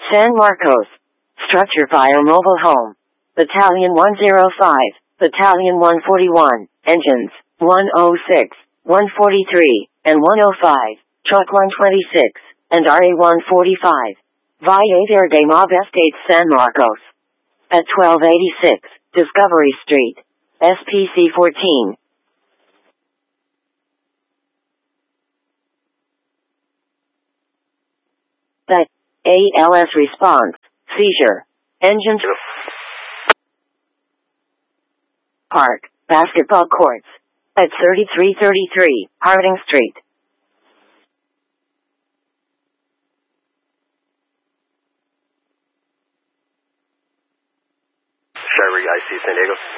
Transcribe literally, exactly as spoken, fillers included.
San Marcos. Structure fire mobile home. Battalion one oh five, Battalion one forty-one, engines, one oh six, one forty-three, and one oh five, Truck one twenty-six, and R A one forty-five. Via Verde Mob Estate San Marcos. At twelve eighty-six, Discovery Street. S P C fourteen. That A L S response. Seizure. Engines. Park. Basketball courts. At thirty-three thirty-three, Harding Street. Sherry, I C San Diego.